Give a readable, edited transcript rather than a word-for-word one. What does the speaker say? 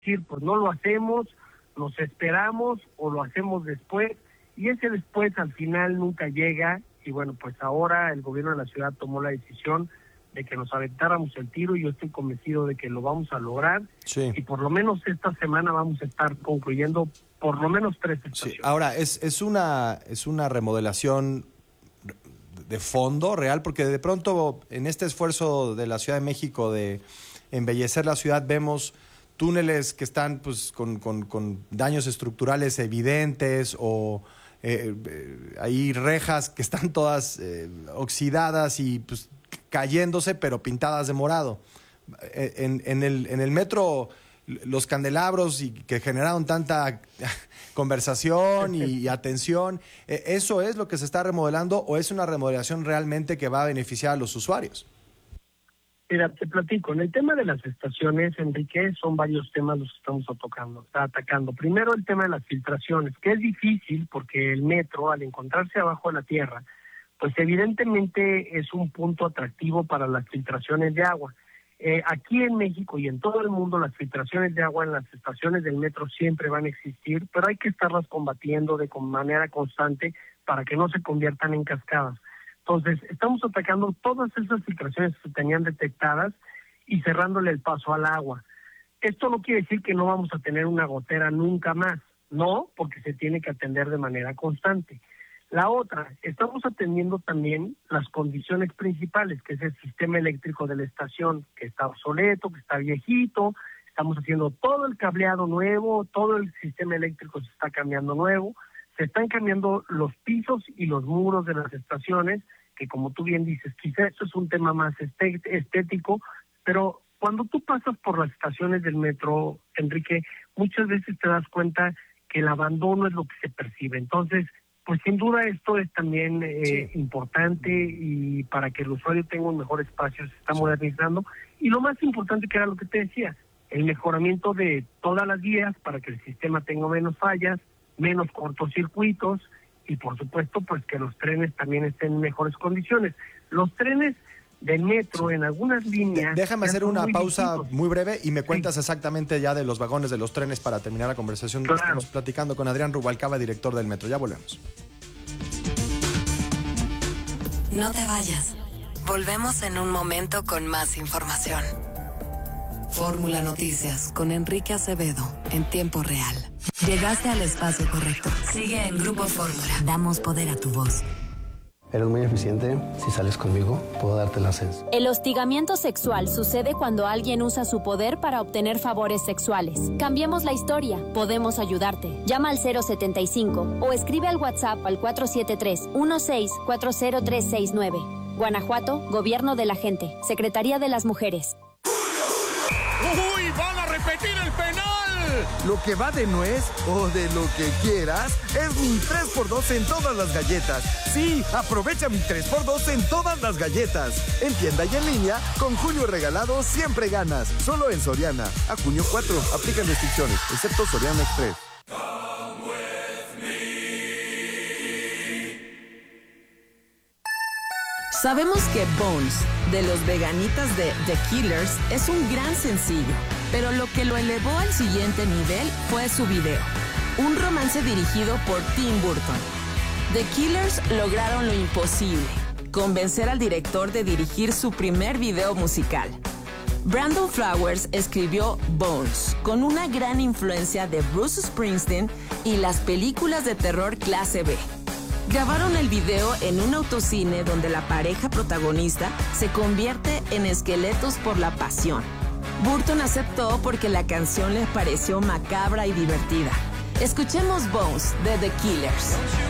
decir, pues no lo hacemos, nos esperamos o lo hacemos después, y ese después al final nunca llega. Y bueno, pues ahora el gobierno de la ciudad tomó la decisión de que nos aventáramos el tiro, y yo estoy convencido de que lo vamos a lograr. Sí. Y por lo menos esta semana vamos a estar concluyendo por lo menos 3 estaciones. Sí. Ahora, es una remodelación de fondo real, porque de pronto en este esfuerzo de la Ciudad de México de embellecer la ciudad vemos túneles que están pues con daños estructurales evidentes, o hay rejas que están todas oxidadas y pues cayéndose, pero pintadas de morado. En el metro, los candelabros y que generaron tanta conversación y atención, ¿eso es lo que se está remodelando o es una remodelación realmente que va a beneficiar a los usuarios? Mira, te platico. En el tema de las estaciones, Enrique, son varios temas los que estamos atacando. Primero, el tema de las filtraciones, que es difícil porque el metro, al encontrarse abajo de la tierra, pues evidentemente es un punto atractivo para las filtraciones de agua. Aquí en México y en todo el mundo, las filtraciones de agua en las estaciones del metro siempre van a existir, pero hay que estarlas combatiendo de manera constante para que no se conviertan en cascadas. Entonces, estamos atacando todas esas filtraciones que se tenían detectadas y cerrándole el paso al agua. Esto no quiere decir que no vamos a tener una gotera nunca más, no, porque se tiene que atender de manera constante. La otra, estamos atendiendo también las condiciones principales, que es el sistema eléctrico de la estación, que está obsoleto, que está viejito. Estamos haciendo todo el cableado nuevo, todo el sistema eléctrico se está cambiando nuevo. Se están cambiando los pisos y los muros de las estaciones, que como tú bien dices, quizá esto es un tema más estético, pero cuando tú pasas por las estaciones del metro, Enrique, muchas veces te das cuenta que el abandono es lo que se percibe. Entonces, pues sin duda esto es también importante, y para que el usuario tenga un mejor espacio se está modernizando. Y lo más importante, que era lo que te decía, el mejoramiento de todas las vías para que el sistema tenga menos fallas, menos cortocircuitos, y por supuesto pues que los trenes también estén en mejores condiciones. Los trenes del metro en algunas líneas... Déjame hacer una pausa muy breve y me cuentas exactamente ya de los vagones de los trenes para terminar la conversación. Claro. Estamos platicando con Adrián Rubalcaba, director del metro. Ya volvemos. No te vayas. Volvemos en un momento con más información. Fórmula Noticias con Enrique Acevedo en tiempo real. Llegaste al espacio correcto. Sigue en Grupo Fórmula. Damos poder a tu voz. Eres muy eficiente. Si sales conmigo, puedo darte el ascenso. El hostigamiento sexual sucede cuando alguien usa su poder para obtener favores sexuales. Cambiemos la historia. Podemos ayudarte. Llama al 075 o escribe al WhatsApp al 473-16-40369. Guanajuato, Gobierno de la Gente, Secretaría de las Mujeres. ¡Uy! ¡Van a repetir el penal! Lo que va de nuez o de lo que quieras es mi 3x2 en todas las galletas. Sí, aprovecha mi 3x2 en todas las galletas. En tienda y en línea, con Julio Regalado siempre ganas. Solo en Soriana. A junio 4, aplican restricciones, excepto Soriana Express. Sabemos que Bones, de los Veganitas de The Killers, es un gran sencillo, pero lo que lo elevó al siguiente nivel fue su video, un romance dirigido por Tim Burton. The Killers lograron lo imposible, convencer al director de dirigir su primer video musical. Brandon Flowers escribió Bones, con una gran influencia de Bruce Springsteen y las películas de terror clase B. Grabaron el video en un autocine donde la pareja protagonista se convierte en esqueletos por la pasión. Burton aceptó porque la canción les pareció macabra y divertida. Escuchemos Bones de The Killers.